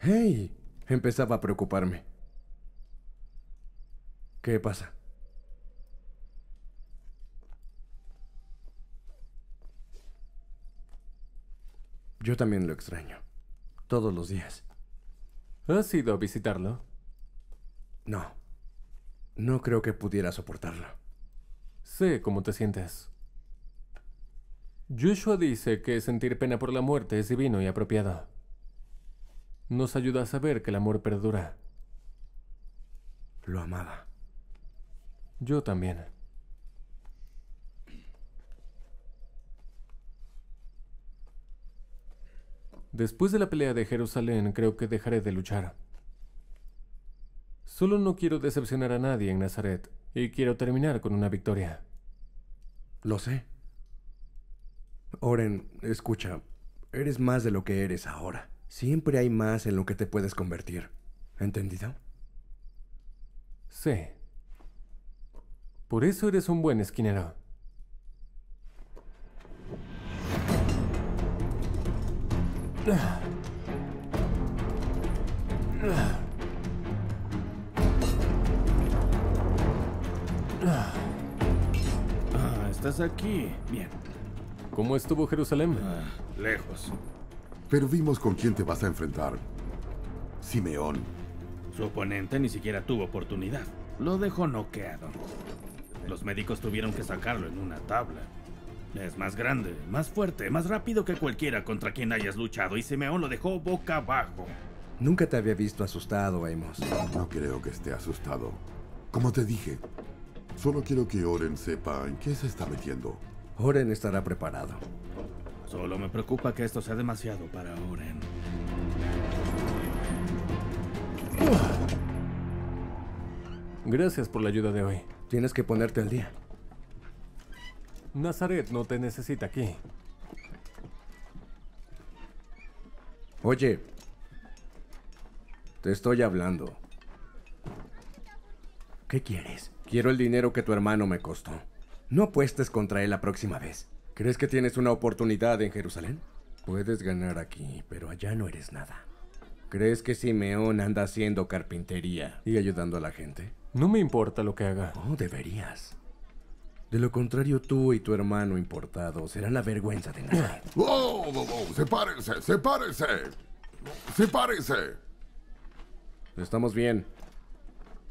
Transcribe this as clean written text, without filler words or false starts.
Hey, empezaba a preocuparme. ¿Qué pasa? Yo también lo extraño. Todos los días. ¿Has ido a visitarlo? No. No creo que pudiera soportarlo. Sé cómo te sientes. Joshua dice que sentir pena por la muerte es divino y apropiado. Nos ayuda a saber que el amor perdura. Lo amaba. Yo también. Después de la pelea de Jerusalén, creo que dejaré de luchar. Solo no quiero decepcionar a nadie en Nazaret y quiero terminar con una victoria. Lo sé. Oren, escucha. Eres más de lo que eres ahora. Siempre hay más en lo que te puedes convertir. ¿Entendido? Sí. Por eso eres un buen esquinero. Estás aquí. Bien. ¿Cómo estuvo Jerusalén? Lejos. Pero vimos con quién te vas a enfrentar. Simeón. Su oponente ni siquiera tuvo oportunidad. Lo dejó noqueado. Los médicos tuvieron que sacarlo en una tabla. Es más grande, más fuerte, más rápido que cualquiera contra quien hayas luchado y Simeón lo dejó boca abajo. Nunca te había visto asustado, Amos. No creo que esté asustado. Como te dije, solo quiero que Oren sepa en qué se está metiendo. Oren estará preparado. Solo me preocupa que esto sea demasiado para Oren. Gracias por la ayuda de hoy. Tienes que ponerte al día. Nazaret no te necesita aquí. Oye, te estoy hablando. ¿Qué quieres? Quiero el dinero que tu hermano me costó. No apuestes contra él la próxima vez. ¿Crees que tienes una oportunidad en Jerusalén? Puedes ganar aquí, pero allá no eres nada. ¿Crees que Simeón anda haciendo carpintería y ayudando a la gente? No me importa lo que haga. Oh, deberías. De lo contrario, tú y tu hermano importado serán la vergüenza de Nazaret. ¡Wow! ¡Wow! ¡Wow! ¡Sepárense! ¡Sepárense! ¡Sepárense! Estamos bien.